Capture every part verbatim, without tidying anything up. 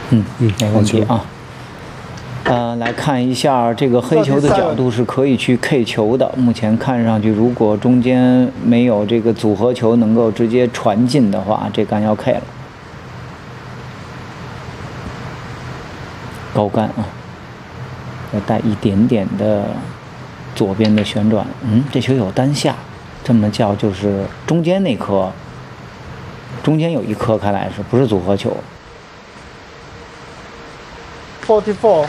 嗯嗯， 没问题啊。呃，来看一下这个黑球的角度是可以去 K 球的。目前看上去，如果中间没有这个组合球能够直接传进的话，这杆要 K 了。高杆啊，要带一点点的左边的旋转。嗯，这球有单下，这么叫就是中间那颗，中间有一颗，看来是不是组合球 ？Forty four。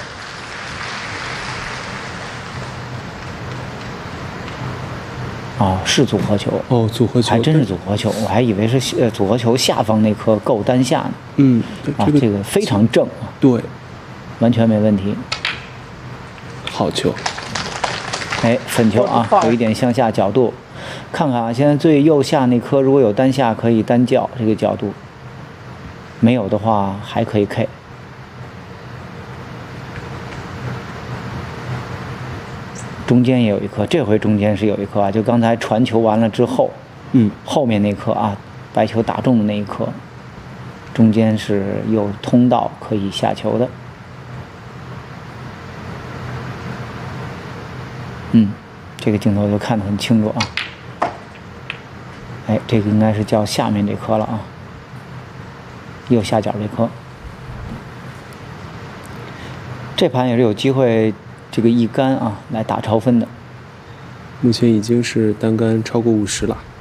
啊，是组合球哦，组合球还真是组合球，我还以为是呃组合球下方那颗够单下呢。 嗯， 啊， 这个这个非常正啊， 对， 完全没问题。 好球， 哎，粉球啊，有一点向下角度，看看啊，现在最右下那颗如果有单下可以单叫这个角度，没有的话还可以 K。中间也有一颗，这回中间是有一颗啊，就刚才传球完了之后， 嗯， 后面那颗啊，白球打中的那一颗，中间是有通道可以下球的。嗯，这个镜头就看得很清楚啊。哎，这个应该是叫下面这颗了啊，右下角这颗。这盘也是有机会。这个一杆啊，来打超分的， 目前已经是单杆超过五十了。